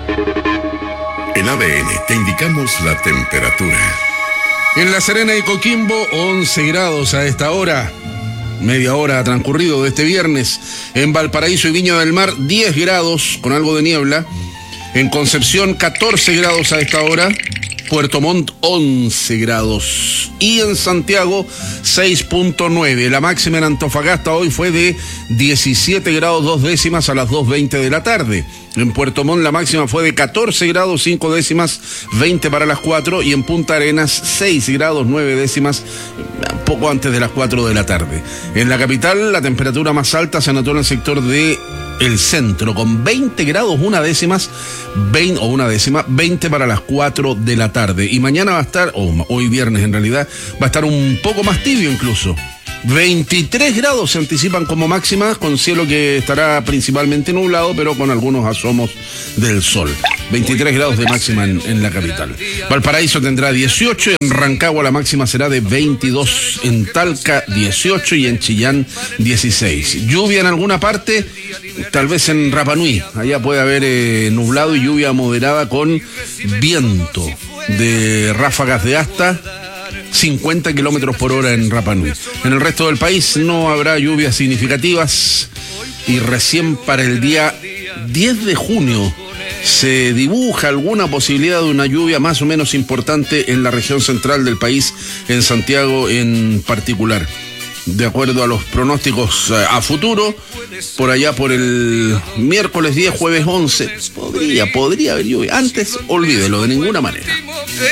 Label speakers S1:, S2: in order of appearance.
S1: En ADN te indicamos la temperatura.
S2: En La Serena y Coquimbo, 11 grados a esta hora. Media hora ha transcurrido de este viernes. En Valparaíso y Viña del Mar, 10 grados con algo de niebla. En Concepción, 14 grados a esta hora. Puerto Montt, 11 grados. Y en Santiago, 6.9. La máxima en Antofagasta hoy fue de 17 grados 2 décimas a las 2:20 de la tarde. En Puerto Montt la máxima fue de 14 grados 5 décimas, 20 para las 4. Y en Punta Arenas, 6 grados 9 décimas, poco antes de las 4 de la tarde. En la capital, la temperatura más alta se anotó en el sector de el centro, con 20 grados 1 décima, 20 para las 4 de la tarde. Y mañana va a estar, hoy viernes en realidad, va a estar un poco más tibio incluso. 23 grados se anticipan como máxima, con cielo que estará principalmente nublado, pero con algunos asomos del sol. 23 grados de máxima en la capital. Valparaíso tendrá 18, en Rancagua la máxima será de 22, en Talca 18 y en Chillán 16. Lluvia en alguna parte, tal vez en Rapa Nui. Allá puede haber nublado y lluvia moderada con viento de ráfagas de hasta 50 kilómetros por hora en Rapa Nui. En el resto del país no habrá lluvias significativas y recién para el día 10 de junio se dibuja alguna posibilidad de una lluvia más o menos importante en la región central del país, en Santiago en particular. De acuerdo a los pronósticos a futuro, por allá por el miércoles 10, jueves 11, podría haber lluvia. Antes, olvídelo de ninguna manera.